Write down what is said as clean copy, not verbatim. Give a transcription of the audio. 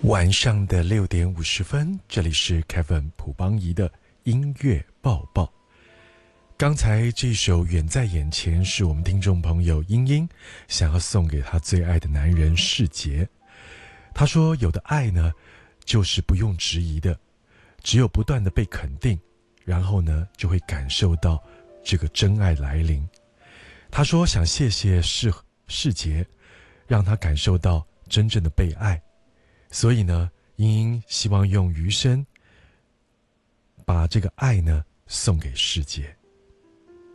晚上的6点50分，这里是 Kevin 朴邦仪的音乐报报。刚才这首远在眼前是我们听众朋友英英想要送给他最爱的男人世杰。他说有的爱呢就是不用质疑的，只有不断的被肯定，然后呢就会感受到这个真爱来临。他说想谢谢世杰，让他感受到真正的被爱。所以呢，英英希望用余生把这个爱呢送给世界。